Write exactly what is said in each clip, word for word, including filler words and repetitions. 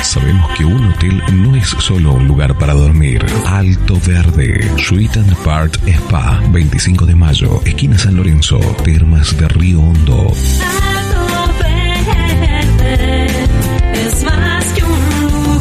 Sabemos que un hotel no es solo un lugar para dormir. Alto Verde, Suite and Part Spa, veinticinco de mayo, esquina San Lorenzo, Termas de Río Hondo. Alto Verde es más que un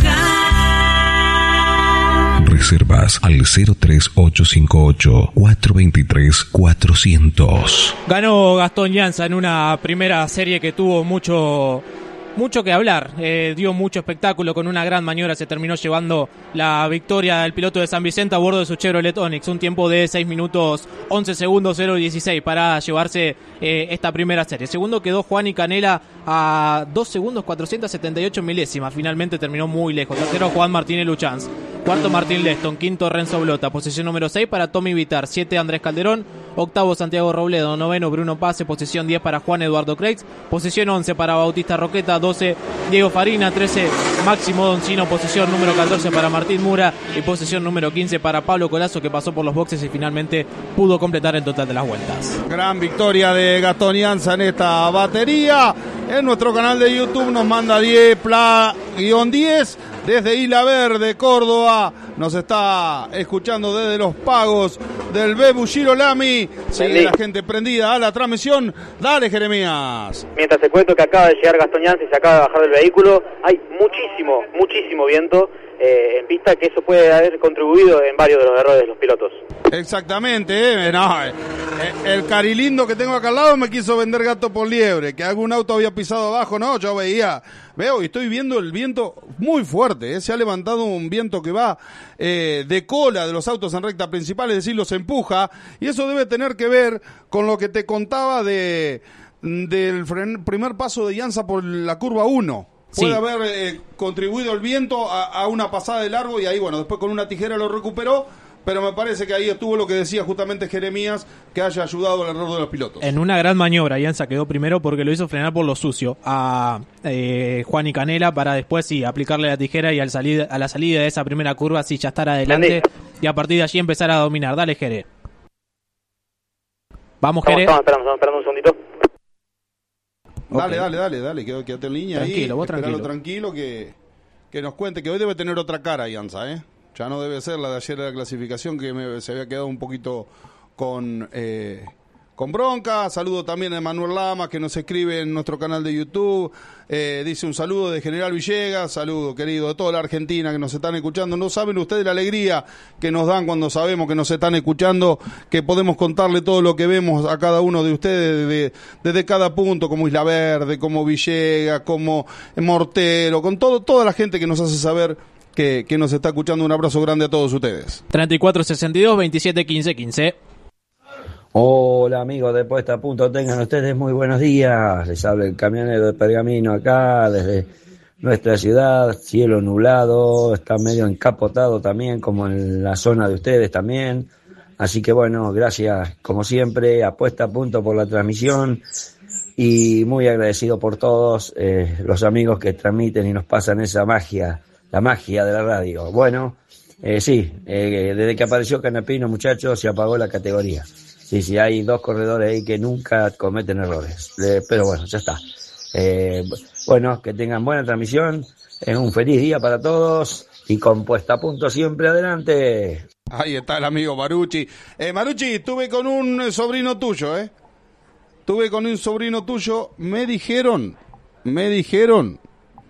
lugar. Reservas al cero tres ocho cinco ocho, cuatro dos tres, cuatrocientos. Ganó Gastón Llanza en una primera serie que tuvo mucho... Mucho que hablar, eh, dio mucho espectáculo, con una gran maniobra se terminó llevando la victoria del piloto de San Vicente a bordo de su Chevrolet Onix, un tiempo de seis minutos once segundos cero dieciséis para llevarse eh, esta primera serie. Segundo quedó Juan y Canela a dos segundos cuatrocientos setenta y ocho milésimas, finalmente terminó muy lejos. Tercero Juan Martínez Luchanz, cuarto Martín Leston, quinto Renzo Blota, posición número seis para Tommy Vitar, siete Andrés Calderón, octavo Santiago Robledo, noveno Bruno Pase, posición diez para Juan Eduardo Creix, posición once para Bautista Roqueta, doce Diego Farina, trece Máximo Doncino, posición número catorce para Martín Mura y posición número quince para Pablo Colazo, que pasó por los boxes y finalmente pudo completar el total de las vueltas. Gran victoria de Gastón Llanza en esta batería. En nuestro canal de YouTube nos manda diez Pla diez desde Isla Verde, Córdoba. Nos está escuchando desde los pagos del Bebu Girolami. Sigue la gente prendida a la transmisión. Dale, Jeremías. Mientras te cuento que acaba de llegar Gastón Llanza y se acaba de bajar del vehículo, hay muchísimo, muchísimo viento eh, en pista, que eso puede haber contribuido en varios de los errores de los pilotos. Exactamente, eh, no, eh, el carilindo que tengo acá al lado me quiso vender gato por liebre, que algún auto había pisado abajo. No, yo veía, veo y estoy viendo el viento muy fuerte, eh, se ha levantado un viento que va eh, de cola de los autos en recta principal, es decir, los empuja, y eso debe tener que ver con lo que te contaba de del fren, primer paso de Llanza por la curva uno. Puede sí. haber eh, contribuido el viento a, a una pasada de largo, y ahí, bueno, después con una tijera lo recuperó. Pero me parece que ahí estuvo lo que decía justamente Jeremías, que haya ayudado al error de los pilotos. En una gran maniobra, Llanza quedó primero porque lo hizo frenar por lo sucio a eh, Juan y Canela, para después sí aplicarle la tijera y al salir, a la salida de esa primera curva sí ya estar adelante y a partir de allí empezar a dominar. Dale, Jere. Vamos, Jere. Estamos esperando, estamos esperando un segundito. Dale, Okay. dale, dale, dale, quédate, quédate en línea. Tranquilo, ahí, vos tranquilo. tranquilo que, que nos cuente, que hoy debe tener otra cara, Llanza, ¿eh? Ya no debe ser la de ayer de la clasificación, que me, se había quedado un poquito con eh, con bronca. Saludo también a Manuel Lamas, que nos escribe en nuestro canal de YouTube. Eh, dice un saludo de General Villegas. Saludo, querido, de toda la Argentina que nos están escuchando. No saben ustedes la alegría que nos dan cuando sabemos que nos están escuchando, que podemos contarle todo lo que vemos a cada uno de ustedes desde, desde cada punto, como Isla Verde, como Villegas, como Mortero, con todo toda la gente que nos hace saber que, que nos está escuchando. Un abrazo grande a todos ustedes. treinta y cuatro sesenta y dos, veintisiete quince quince. Hola amigos de Puesta a Punto, tengan ustedes muy buenos días. Les habla el camionero de Pergamino acá desde nuestra ciudad, cielo nublado, está medio encapotado también, como en la zona de ustedes también. Así que bueno, gracias como siempre a Puesta a Punto por la transmisión y muy agradecido por todos eh, los amigos que transmiten y nos pasan esa magia, la magia de la radio. Bueno, eh, sí, eh, desde que apareció Canapino, muchachos, se apagó la categoría. Sí, sí, hay dos corredores ahí que nunca cometen errores. Eh, pero bueno, ya está. Eh, bueno, que tengan buena transmisión. Eh, un feliz día para todos. Y con Puesta a Punto siempre adelante. Ahí está el amigo Marucci. Eh, Marucci, estuve con un sobrino tuyo, ¿eh? Estuve con un sobrino tuyo. Me dijeron, me dijeron.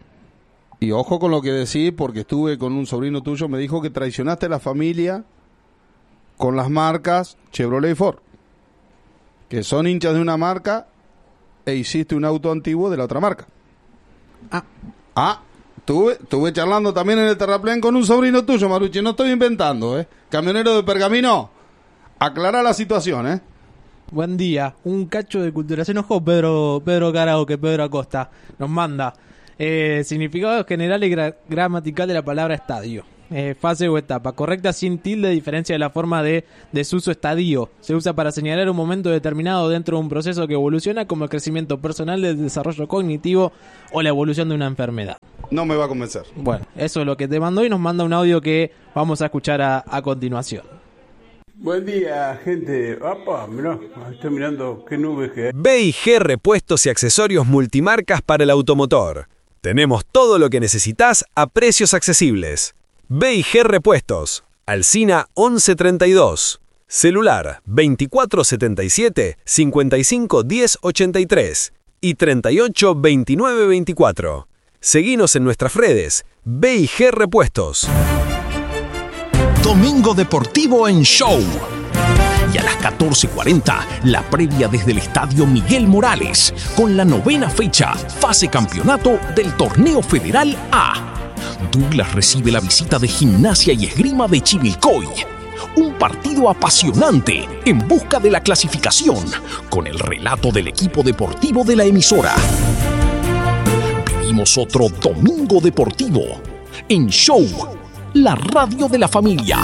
Y ojo con lo que decís, porque estuve con un sobrino tuyo. Me dijo que traicionaste a la familia con las marcas Chevrolet y Ford, que son hinchas de una marca, e hiciste un auto antiguo de la otra marca. Ah. Ah, tuve, tuve charlando también en el terraplén con un sobrino tuyo, Marucci, no estoy inventando, ¿eh? Camionero de Pergamino, aclara la situación, ¿eh? Buen día, un cacho de cultura. Se enojó Pedro, Pedro Carao, que Pedro Acosta nos manda. Eh, significado general y gra- gramatical de la palabra estadio. Eh, fase o etapa, correcta sin tilde, diferencia de la forma de desuso estadio. Se usa para señalar un momento determinado dentro de un proceso que evoluciona, como el crecimiento personal, el desarrollo cognitivo o la evolución de una enfermedad. No me va a convencer. Bueno, eso es lo que te mandó y nos manda un audio que vamos a escuchar a, a continuación. Buen día, gente. Apa, mirá, estoy mirando qué nubes que hay. B y G Repuestos y Accesorios Multimarcas para el Automotor. Tenemos todo lo que necesitas a precios accesibles. B y G Repuestos, Alsina once treinta y dos, celular veinticuatro setenta y siete, cincuenta y cinco diez ochenta y tres y treinta y ocho veintinueve veinticuatro. Seguinos en nuestras redes, B y G Repuestos. Domingo Deportivo en Show. Y a las catorce cuarenta, la previa desde el Estadio Miguel Morales, con la novena fecha, fase campeonato del Torneo Federal A. Douglas recibe la visita de Gimnasia y Esgrima de Chivilcoy. Un partido apasionante en busca de la clasificación, con el relato del equipo deportivo de la emisora. Vivimos otro Domingo Deportivo en Show, la radio de la familia.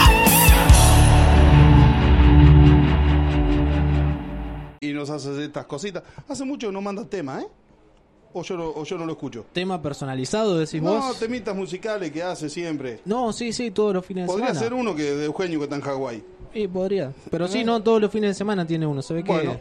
Y nos hace estas cositas. Hace mucho que no manda tema, ¿eh? O yo, no, o yo no lo escucho. ¿Tema personalizado decís no, vos? No, temitas musicales que hace siempre. No, sí, sí, todos los fines de Podría semana. Podría ser uno que de Eugenio que está en Hawái. Sí, podría. Pero sí, no, todos los fines de semana tiene uno. Se ve que... Bueno,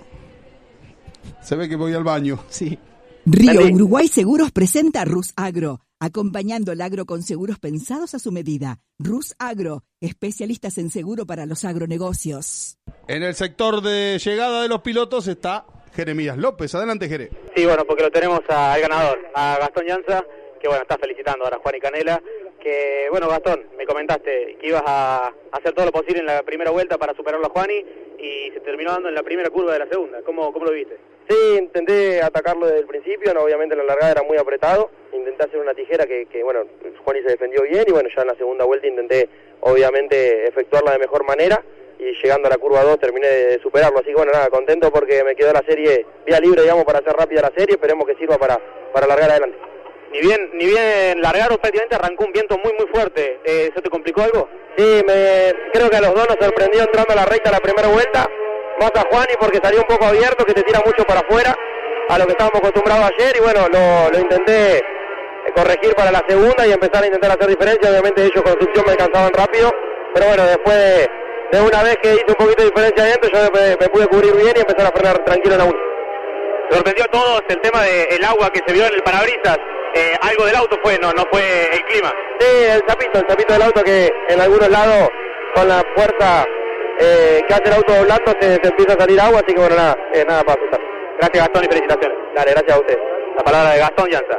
se ve que voy al baño. Sí. Río Uruguay Seguros presenta Rus Agro, acompañando el agro con seguros pensados a su medida. Rus Agro, especialistas en seguro para los agronegocios. En el sector de llegada de los pilotos está Jeremías López. Adelante, Jere. Sí, bueno, porque lo tenemos al ganador, a Gastón Llanza, que bueno, está felicitando ahora a Juan y Canela. Que bueno, Gastón, me comentaste que ibas a hacer todo lo posible en la primera vuelta para superarlo a Juani y se terminó dando en la primera curva de la segunda. ¿Cómo, cómo lo viste? Sí, intenté atacarlo desde el principio, no, obviamente la largada era muy apretado, intenté hacer una tijera que, que bueno, Juani se defendió bien y bueno, ya en la segunda vuelta intenté obviamente efectuarla de mejor manera y llegando a la curva dos terminé de superarlo, así que bueno, nada, contento porque me quedó la serie vía libre, digamos, para hacer rápida la serie, esperemos que sirva para, para largar adelante. Ni bien, ni bien largaron, prácticamente arrancó un viento muy muy fuerte, eh, ¿eso te complicó algo? Sí, me, creo que a los dos nos sorprendió entrando a la recta la primera vuelta, más a Juani porque salió un poco abierto, que te tira mucho para afuera, a lo que estábamos acostumbrados ayer, y bueno, lo, lo intenté corregir para la segunda y empezar a intentar hacer diferencia. Obviamente ellos con succión me alcanzaban rápido, pero bueno, después de, de una vez que hice un poquito de diferencia adentro, yo me, me pude cubrir bien y empezar a frenar tranquilo en la uno. Sorprendió a todos el tema del agua que se vio en el parabrisas. Eh, algo del auto fue, no, no fue el clima. Sí, el zapito, el zapito del auto que en algunos lados con la fuerza eh, que hace el auto doblando se, se empieza a salir agua, así que bueno, nada, eh, nada para asustar. Gracias Gastón y felicitaciones. Dale, gracias a usted. La palabra de Gastón Llanza.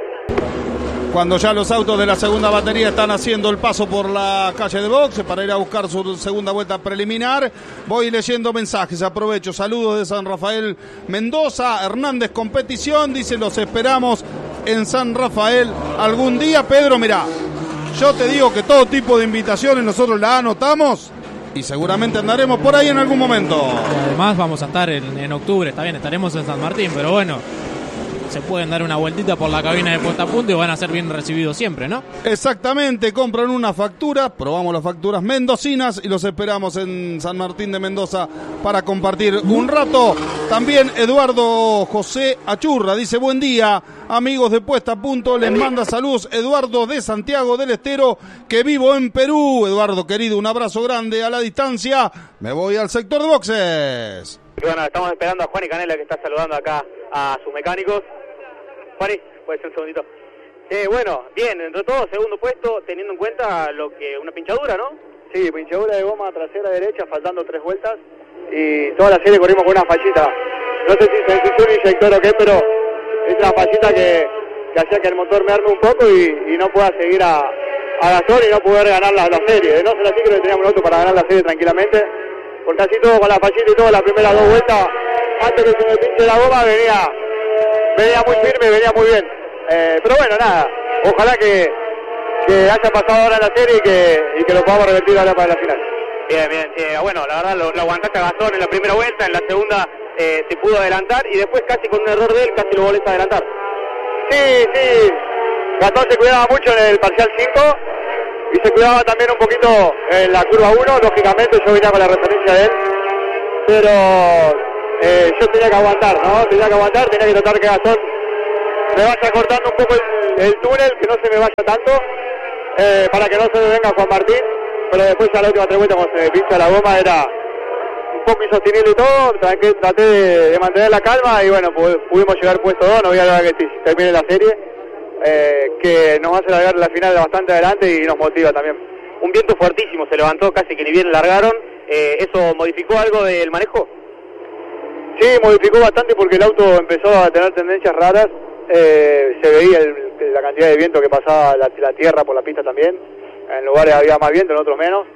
Cuando ya los autos de la segunda batería están haciendo el paso por la calle de boxe para ir a buscar su segunda vuelta preliminar, voy leyendo mensajes, aprovecho. Saludos de San Rafael Mendoza. Hernández Competición dice: los esperamos en San Rafael algún día. Pedro, mirá, yo te digo que todo tipo de invitaciones nosotros las anotamos y seguramente andaremos por ahí en algún momento. Y además vamos a estar en, en octubre, está bien, estaremos en San Martín, pero bueno, se pueden dar una vueltita por la cabina de Puesta a Punto y van a ser bien recibidos siempre, ¿no? Exactamente, compran una factura, probamos las facturas mendocinas y los esperamos en San Martín de Mendoza para compartir un rato. También Eduardo José Achurra dice: buen día, amigos de Puesta a Punto, les manda saludos Eduardo de Santiago del Estero, que vivo en Perú. Eduardo querido, un abrazo grande a la distancia. Me voy al sector de boxes. Y bueno, estamos esperando a Juan y Canela, que está saludando acá a sus mecánicos. Juani, puede ser un segundito. Eh, bueno, bien, entre todo, segundo puesto, teniendo en cuenta lo que una pinchadura, ¿no? Sí, pinchadura de goma trasera derecha, faltando tres vueltas. Y toda la serie corrimos con una fallita. No sé si se ensució un inyector o qué, pero es una fallita que, que hacía que el motor me arme un poco y, y no pueda seguir a, a Gastón y no poder ganar la, la serie. De no ser así, creo que teníamos un auto para ganar la serie tranquilamente. Porque así todo con la fallita y todo, las primeras dos vueltas, antes que se me pinche la goma, venía, venía muy firme, venía muy bien. Eh, pero bueno, nada, ojalá que, que haya pasado ahora en la serie y que, y que lo podamos revertir ahora para la final. Bien, bien, eh, bueno, la verdad lo, lo aguantaste a Gastón en la primera vuelta, en la segunda eh, se pudo adelantar y después casi con un error de él casi lo volvés a adelantar. Sí, sí, Gastón se cuidaba mucho en el parcial cinco y se cuidaba también un poquito en la curva uno, lógicamente yo venía con la referencia de él, pero eh, yo tenía que aguantar, ¿no? Tenía que aguantar, tenía que tratar que Gastón me vaya cortando un poco el, el túnel, que no se me vaya tanto, eh, para que no se me venga Juan Martín, pero después a la última tres vueltas cuando se me pincha la goma era un poco insostenible y todo, traté, traté de, de mantener la calma y bueno, pudimos llegar puesto dos, no voy a hablar que termine la serie, eh, que nos hace largar la final bastante adelante y nos motiva también. Un viento fuertísimo, se levantó casi que ni bien largaron. Eh, ¿Eso modificó algo del manejo? Sí, modificó bastante porque el auto empezó a tener tendencias raras. Eh, se veía el, la cantidad de viento que pasaba la, la tierra por la pista también. En lugares había más viento, en otros menos.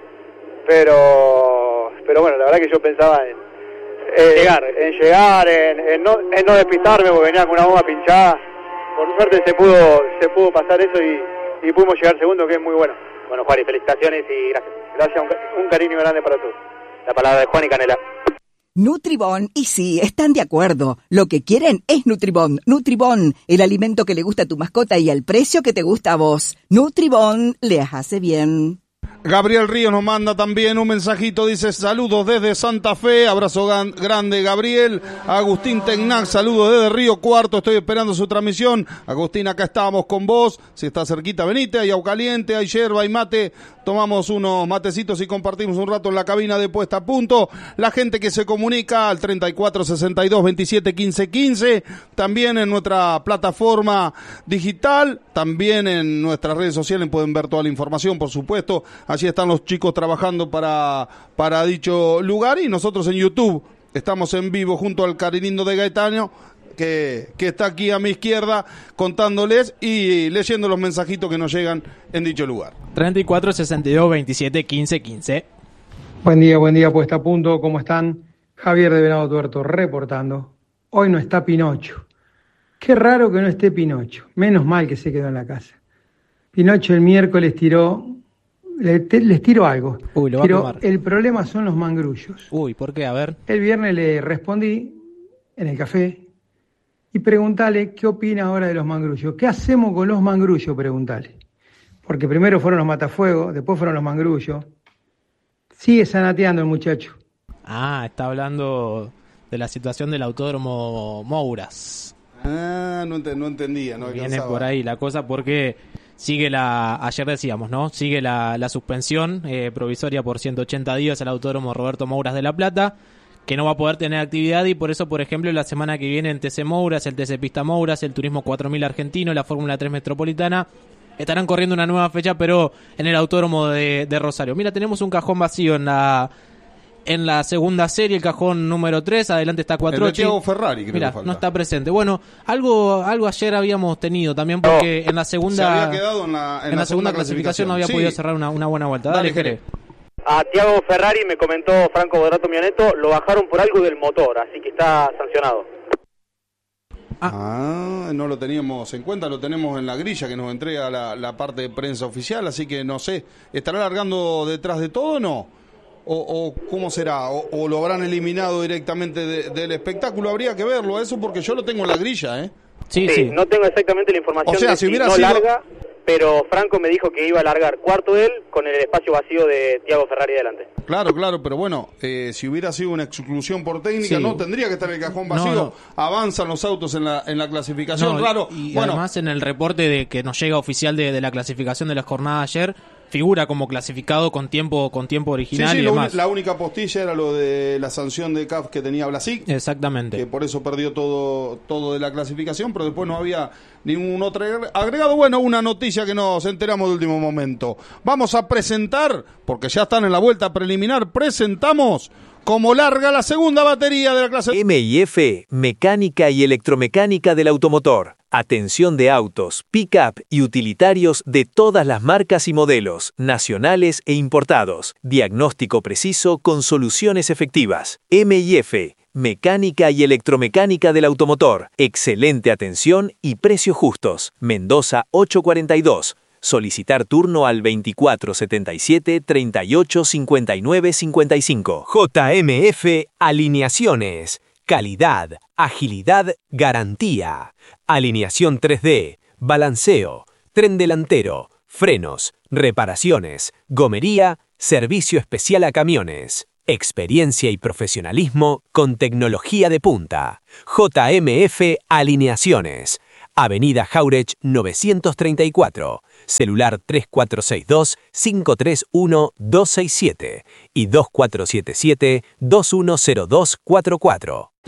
Pero pero bueno, la verdad que yo pensaba en, en llegar, en, llegar en, en, no, en no despistarme porque venía con una bomba pinchada. Por suerte se pudo se pudo pasar eso y, y pudimos llegar segundo, que es muy bueno. Bueno, Juan, y felicitaciones y gracias. Gracias, un, un cariño grande para todos. La palabra de Juan y Canela. Nutribón, y sí, están de acuerdo. Lo que quieren es Nutribón. Nutribón, el alimento que le gusta a tu mascota y al precio que te gusta a vos. Nutribón, les hace bien. Gabriel Ríos nos manda también un mensajito, dice saludos desde Santa Fe, abrazo gan- grande Gabriel. Agustín Tecnac, saludos desde Río Cuarto, estoy esperando su transmisión. Agustín, acá estábamos con vos, si está cerquita venite, hay agua caliente, hay yerba, hay mate, tomamos unos matecitos y compartimos un rato en la cabina de Puesta a Punto. La gente que se comunica al treinta y cuatro sesenta y dos veintisiete quince quince, también en nuestra plataforma digital, también en nuestras redes sociales pueden ver toda la información, por supuesto. Allí están los chicos trabajando para, para dicho lugar y nosotros en YouTube estamos en vivo junto al Carinindo de Gaetano, que, que está aquí a mi izquierda contándoles y leyendo los mensajitos que nos llegan en dicho lugar. treinta y cuatro sesenta y dos veintisiete quince quince. Buen día, buen día, Puesta a Punto, ¿cómo están? Javier de Venado Tuerto reportando. Hoy no está Pinocho. Qué raro que no esté Pinocho. Menos mal que se quedó en la casa. Pinocho el miércoles tiró... Le, te, les tiro algo. Uy, lo va Tiro, a quemar. el problema son los mangrullos. Uy, ¿por qué? A ver. El viernes le respondí en el café y preguntale qué opina ahora de los mangrullos. ¿Qué hacemos con los mangrullos? Preguntale. Porque primero fueron los matafuegos, después fueron los mangrullos. Sigue zanateando el muchacho. Ah, está hablando de la situación del autódromo Mouras. Ah, no, ent- no entendía, no Viene alcanzaba. por ahí la cosa porque sigue la, ayer decíamos, ¿no? Sigue la, la suspensión eh, provisoria por ciento ochenta días al autódromo Roberto Mouras de La Plata, que no va a poder tener actividad y por eso, por ejemplo, la semana que viene en T C Mouras, el T C Pista Mouras, el Turismo cuatro mil argentino, la Fórmula tres Metropolitana, estarán corriendo una nueva fecha, pero en el autódromo de, de Rosario. Mira, tenemos un cajón vacío en la... En la segunda serie, el cajón número tres, adelante está Cuatrochi. El de Thiago Ferrari, creo Mira, que falta. no está presente. Bueno, algo algo ayer habíamos tenido también porque en la segunda Se había quedado en la, en en la la segunda clasificación no había Sí. podido cerrar una, una buena vuelta. Dale, Dale, Jere. A Thiago Ferrari me comentó Franco Bodrato Mioneto, lo bajaron por algo del motor, así que está sancionado. Ah, no lo teníamos en cuenta, lo tenemos en la grilla que nos entrega la, la parte de prensa oficial, así que no sé, ¿estará largando detrás de todo o no? O, o cómo será, o, o lo habrán eliminado directamente de, del espectáculo, habría que verlo a eso porque yo lo tengo en la grilla, ¿eh? Sí, sí, no tengo exactamente la información O sea, de si si hubiera no sido- larga, pero Franco me dijo que iba a largar cuarto él con el espacio vacío de Thiago Ferrari delante. Claro, claro, pero bueno, eh, si hubiera sido una exclusión por técnica, Sí. no tendría que estar el cajón No, vacío. no. Avanzan los autos en la en la clasificación, No, claro. y bueno, además en el reporte de que nos llega oficial de, de la clasificación de la jornada ayer, figura como clasificado con tiempo con tiempo sí, original sí, y lo demás. uni- la única postilla era lo de la sanción de C A F que tenía Blasic. Exactamente. Que por eso perdió todo todo de la clasificación, pero después no había ningún otro agre- agregado. Bueno, una noticia que nos enteramos de último momento. Vamos a presentar, porque ya están en la vuelta preliminar, presentamos como larga la segunda batería de la clase. M I F, Mecánica y Electromecánica del Automotor. Atención de autos, pick-up y utilitarios de todas las marcas y modelos, nacionales e importados. Diagnóstico preciso con soluciones efectivas. M I F, Mecánica y Electromecánica del Automotor. Excelente atención y precios justos. Mendoza ochocientos cuarenta y dos. Solicitar turno al veinticuatro setenta y siete, treinta y ocho, cincuenta y nueve, cincuenta y cinco. J M F Alineaciones. Calidad, agilidad, garantía. Alineación tres D, balanceo, tren delantero, frenos, reparaciones, gomería, servicio especial a camiones. Experiencia y profesionalismo con tecnología de punta. J M F Alineaciones. Avenida Jauregui novecientos treinta y cuatro. Celular tres cuatro seis dos, cinco tres uno, dos seis siete y dos cuatro siete siete, dos uno cero dos cuatro cuatro.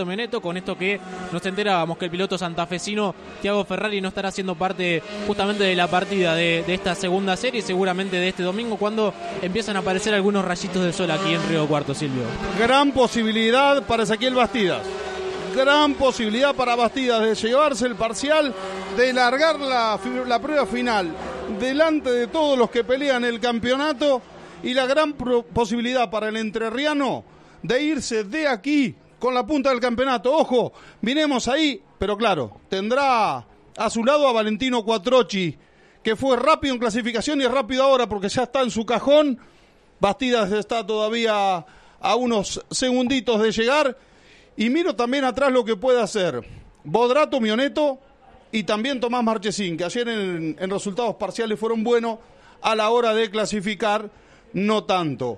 Bodrato Menetto, con esto que nos enterábamos que el piloto santafesino Thiago Ferrari no estará siendo parte justamente de la partida de, de esta segunda serie, seguramente de este domingo, cuando empiezan a aparecer algunos rayitos de sol aquí en Río Cuarto, Silvio. Gran posibilidad para Ezequiel Bastidas. Gran posibilidad para Bastidas de llevarse el parcial, de largar la, la prueba final delante de todos los que pelean el campeonato, y la gran pro- posibilidad para el entrerriano de irse de aquí con la punta del campeonato. Ojo, miremos ahí, pero claro, tendrá a su lado a Valentino Quattrocchi, que fue rápido en clasificación y es rápido ahora porque ya está en su cajón. Bastidas está todavía a unos segunditos de llegar. Y miro también atrás lo que puede hacer Bodrato Mionetto y también Tomás Marchesín, que ayer en, en resultados parciales fueron buenos, a la hora de clasificar no tanto.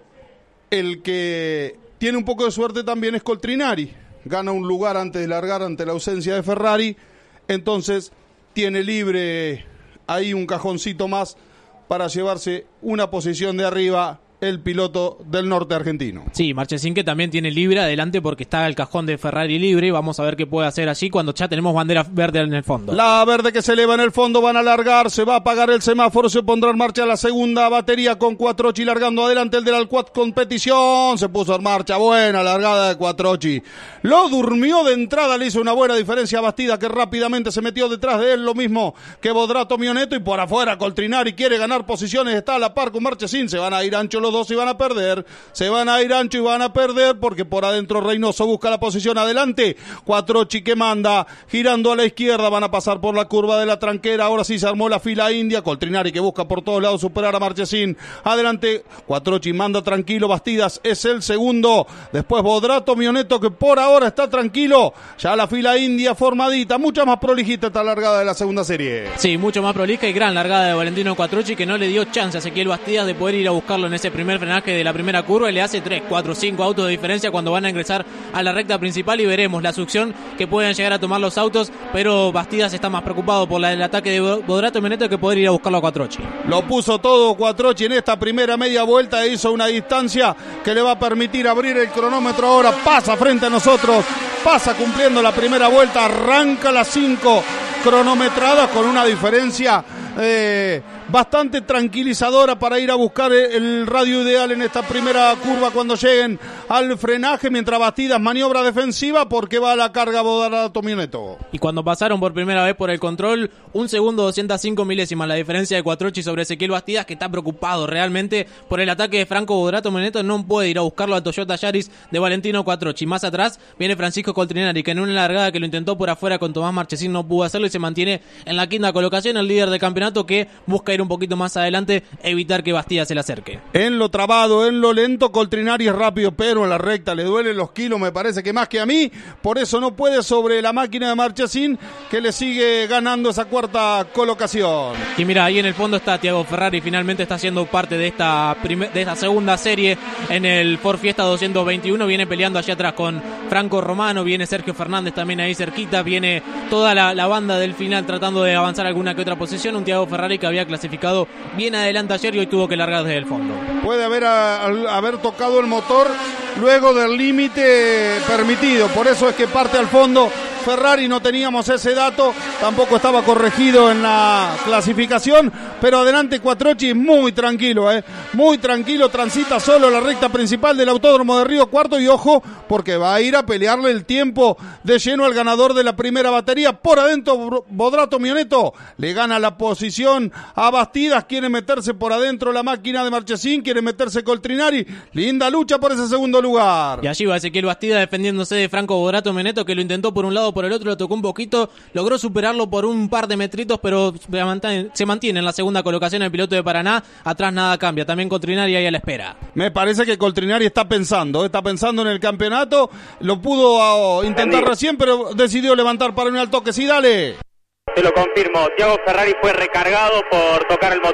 El que tiene un poco de suerte también es Coltrinari, gana un lugar antes de largar ante la ausencia de Ferrari, entonces tiene libre ahí un cajoncito más para llevarse una posición de arriba el piloto del norte argentino. Sí, Marchesín, que también tiene libre adelante porque está el cajón de Ferrari libre. Vamos a ver qué puede hacer allí cuando ya tenemos bandera verde en el fondo. La verde que se eleva en el fondo, van a largar, se va a apagar el semáforo, se pondrá en marcha la segunda batería con Quattrocchi largando adelante el de la Alquad Competición. Se puso en marcha, buena largada de Quattrocchi. Lo durmió de entrada, le hizo una buena diferencia a Bastidas, que rápidamente se metió detrás de él, lo mismo que Bodrato Mionetto, y por afuera Coltrinari quiere ganar posiciones, está a la par con Marchesín. Se van a ir ancho los dos y van a perder, se van a ir ancho y van a perder, porque por adentro Reynoso busca la posición adelante, Quattrocchi que manda, girando a la izquierda, van a pasar por la curva de la tranquera, ahora sí se armó la fila india, Coltrinari que busca por todos lados superar a Marchesín, adelante Quattrocchi manda tranquilo, Bastidas es el segundo, después Bodrato Mionetto que por ahora está tranquilo, ya la fila india formadita, mucha más prolijita esta largada de la segunda serie. Sí, mucho más prolija y gran largada de Valentino Quattrocchi, que no le dio chance a Ezequiel Bastidas de poder ir a buscarlo en ese primer frenaje de la primera curva, y le hace tres, cuatro, cinco autos de diferencia cuando van a ingresar a la recta principal, y veremos la succión que pueden llegar a tomar los autos, pero Bastidas está más preocupado por la, el ataque de Bodrato Mionetto que poder ir a buscarlo a Quattrocchi. Lo puso todo Quattrocchi en esta primera media vuelta e hizo una distancia que le va a permitir abrir el cronómetro ahora, pasa frente a nosotros, pasa cumpliendo la primera vuelta, arranca las cinco cronometradas con una diferencia eh, bastante tranquilizadora para ir a buscar el radio ideal en esta primera curva cuando lleguen al frenaje, mientras Bastidas maniobra defensiva porque va a la carga Bodrato Mionetto. Y cuando pasaron por primera vez por el control, un segundo doscientas cinco milésimas la diferencia de Quattrocchi sobre Ezequiel Bastidas, que está preocupado realmente por el ataque de Franco Bodrato Mionetto, no puede ir a buscarlo al Toyota Yaris de Valentino Quattrocchi. Más atrás viene Francisco Coltrinari, que en una largada que lo intentó por afuera con Tomás Marchesín no pudo hacerlo y se mantiene en la quinta colocación, el líder del campeonato, que busca ir un poquito más adelante, evitar que Bastidas se le acerque. En lo trabado, en lo lento, Coltrinari es rápido, pero en la recta le duelen los kilos, me parece que más que a mí, por eso no puede sobre la máquina de Marchesín, que le sigue ganando esa cuarta colocación. Y mira, ahí en el fondo está Thiago Ferrari, finalmente está siendo parte de esta, primer, de esta segunda serie en el Ford Fiesta doscientos veintiuno, viene peleando allá atrás con Franco Romano, viene Sergio Fernández también ahí cerquita, viene toda la, la banda del final tratando de avanzar alguna que otra posición, un Thiago Ferrari que había clasificado bien adelante ayer y hoy tuvo que largar desde el fondo. Puede haber, a, a, haber tocado el motor luego del límite permitido, por eso es que parte al fondo. Ferrari no teníamos ese dato, tampoco estaba corregido en la clasificación, pero adelante Quattrocchi muy tranquilo, eh, muy tranquilo, transita solo la recta principal del Autódromo de Río Cuarto y ojo, porque va a ir a pelearle el tiempo de lleno al ganador de la primera batería. Por adentro Bodrato Mionetto le gana la posición a Bastidas, quiere meterse por adentro la máquina de Marchesín, quiere meterse Coltrinari, linda lucha por ese segundo lugar. Y allí va Ezequiel Bastidas defendiéndose de Franco Bodrato Mionetto, que lo intentó por un lado, por el otro lo tocó un poquito, logró superarlo por un par de metritos, pero se mantiene en la segunda colocación el piloto de Paraná, atrás nada cambia, también Coltrinari ahí a la espera. Me parece que Coltrinari está pensando, está pensando en el campeonato, lo pudo uh, intentar recién, pero decidió levantar para un al toque, sí, dale. Te lo confirmo, Thiago Ferrari fue recargado por tocar el motor.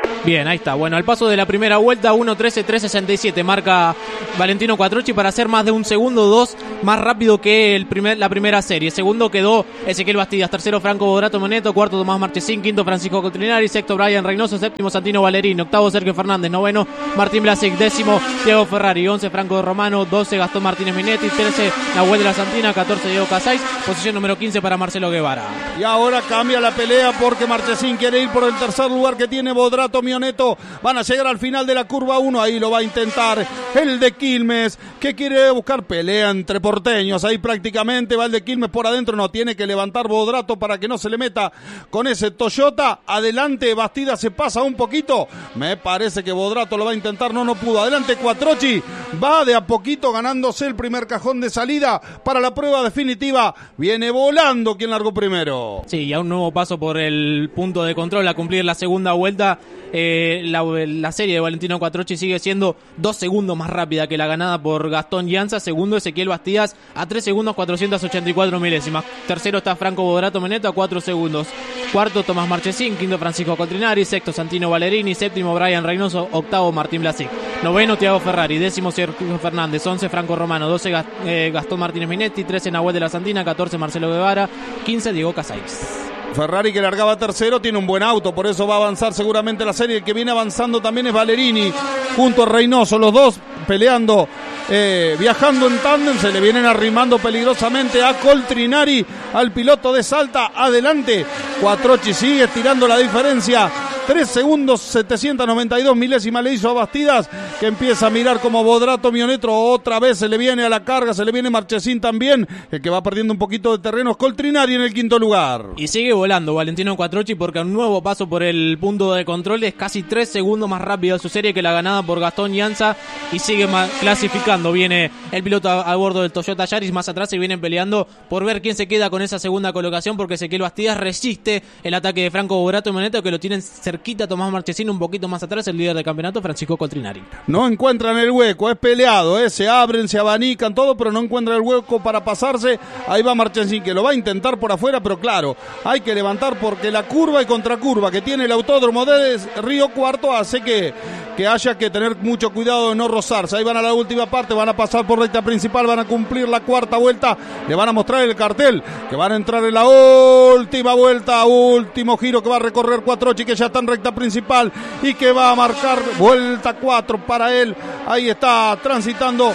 Bien, ahí está. Bueno, al paso de la primera vuelta, uno trece tres sesenta y siete marca Valentino Quattrocchi para hacer más de un segundo dos más rápido que el primer, la primera serie. Segundo quedó Ezequiel Bastidas, tercero Franco Bodrato Moneto, cuarto Tomás Marchesín, quinto Francisco Cotrinari, sexto Brian Reynoso, séptimo Santino Valerini, octavo Sergio Fernández, noveno Martín Blasic, décimo Diego Ferrari, once Franco Romano, doce Gastón Martínez Minetti, trece Nahuel de la Santina, catorce Diego Casais, posición número quince para Marcelo Guevara. Y ahora cambia la pelea porque Marchesín quiere ir por el tercer lugar que tiene Bodrato Mioneto. Van a llegar al final de la curva uno, ahí lo va a intentar el de Quilmes, que quiere buscar pelea entre porteños. Ahí prácticamente va el de Quilmes por adentro, no tiene que levantar Bodrato para que no se le meta con ese Toyota. Adelante Bastidas se pasa un poquito, me parece que Bodrato lo va a intentar, no, no pudo. Adelante Quattrocchi, va de a poquito ganándose el primer cajón de salida para la prueba definitiva. Viene volando quien largó primero. Sí, y a un nuevo paso por el punto de control a cumplir la segunda vuelta. Eh, la, la serie de Valentino Quattrocchi sigue siendo dos segundos más rápida que la ganada por Gastón Llanza. Segundo Ezequiel Bastidas a tres segundos cuatrocientos ochenta y cuatro milésimas. Tercero está Franco Bodrato Moneto a cuatro segundos. Cuarto Tomás Marchesín, quinto Francisco Cotrinari, sexto Santino Valerini, séptimo Brian Reynoso, octavo Martín Blasic, noveno Tiago Ferrari, décimo Sergio Fernández, once Franco Romano, doce Gastón Martínez Minetti, trece Nahuel de la Santina, catorce Marcelo Guevara, quince Diego Casais. Ferrari, que largaba tercero, tiene un buen auto, por eso va a avanzar seguramente la serie. El que viene avanzando también es Valerini, junto a Reynoso, los dos peleando, eh, viajando en tándem, se le vienen arrimando peligrosamente a Coltrinari, al piloto de Salta. Adelante, Quattrocchi sigue estirando la diferencia, tres segundos setecientos noventa y dos milésimas le hizo a Bastidas, que empieza a mirar como Bodrato Mioneto otra vez se le viene a la carga, se le viene Marchesín también, el que va perdiendo un poquito de terreno es Coltrinari en el quinto lugar. Y sigue volando Valentino Quattrocchi porque a un nuevo paso por el punto de control es casi tres segundos más rápido de su serie que la ganada por Gastón Llanza y sigue clasificando. Viene el piloto a, a bordo del Toyota Yaris más atrás y vienen peleando por ver quién se queda con esa segunda colocación porque Ezequiel Bastidas resiste el ataque de Franco Bodrato Moneto, que lo tienen cerquita Tomás Marchesín, un poquito más atrás el líder del campeonato Francisco Cotrinari. No encuentran el hueco, es peleado, ¿eh? Se abren, se abanican todo, pero no encuentran el hueco para pasarse. Ahí va Marchesín, que lo va a intentar por afuera, pero claro, hay que levantar porque la curva y contracurva que tiene el autódromo de Río Cuarto hace que, que haya que tener mucho cuidado de no rozarse. Ahí van a la última parte, van a pasar por recta principal, van a cumplir la cuarta vuelta, le van a mostrar el cartel que van a entrar en la última vuelta, último giro que va a recorrer Quattrocchi, que ya está en recta principal y que va a marcar vuelta cuatro para él. Ahí está transitando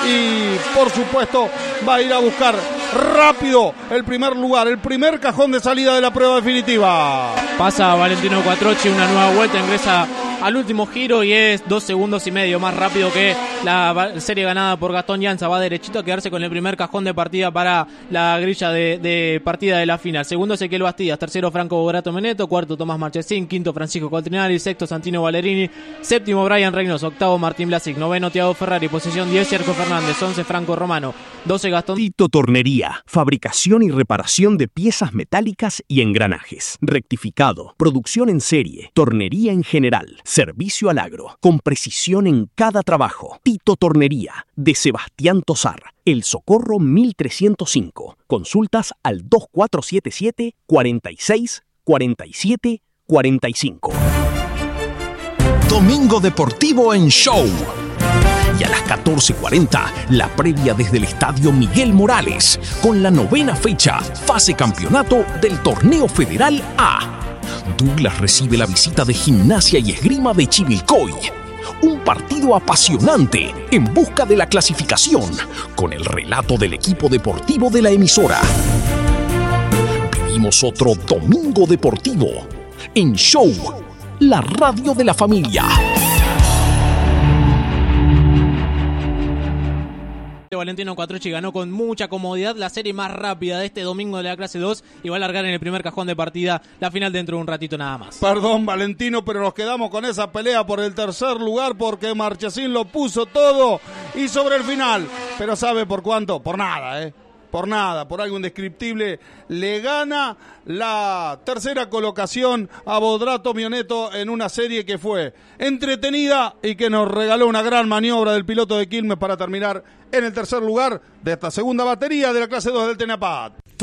y por supuesto va a ir a buscar rápido el primer lugar, el primer cajón de salida de la prueba definitiva. Pasa Valentino Quattrocchi una nueva vuelta, ingresa al último giro y es dos segundos y medio más rápido que la serie ganada por Gastón Llanza. Va derechito a quedarse con el primer cajón de partida para la grilla de, de partida de la final. Segundo Ezequiel Bastidas, tercero Franco Bodrato Moneto, cuarto Tomás Marchesín, quinto Francisco Cotrinari, sexto Santino Valerini, séptimo Brian Reynoso, octavo Martín Blasic, noveno Tiago Ferrari, posición diez Sergio Fernández, once Franco Romano, doce Gastón. Tito Tornería, fabricación y reparación de piezas metálicas y engranajes, rectificado, producción en serie, tornería en general, servicio al agro, con precisión en cada trabajo. Tito Tornería, de Sebastián Tosar, El Socorro mil trescientos cinco. Consultas al dos cuatro siete siete, cuarenta y seis, cuarenta y siete, cuarenta y cinco. Domingo Deportivo en Show. Y a las catorce cuarenta, la previa desde el Estadio Miguel Morales, con la novena fecha, fase campeonato del Torneo Federal A. Douglas recibe la visita de Gimnasia y Esgrima de Chivilcoy. Un partido apasionante en busca de la clasificación, con el relato del equipo deportivo de la emisora. Vivimos otro Domingo Deportivo en Show, la radio de la familia. Valentino Quattrocchi ganó con mucha comodidad la serie más rápida de este domingo de la clase dos y va a largar en el primer cajón de partida la final dentro de un ratito nada más. Perdón Valentino, pero nos quedamos con esa pelea por el tercer lugar porque Marchesín lo puso todo y sobre el final, pero ¿sabe por cuánto? Por nada, ¿eh? Por nada, por algo indescriptible, le gana la tercera colocación a Bodrato Mioneto en una serie que fue entretenida y que nos regaló una gran maniobra del piloto de Quilmes para terminar en el tercer lugar de esta segunda batería de la clase dos del Tenapat.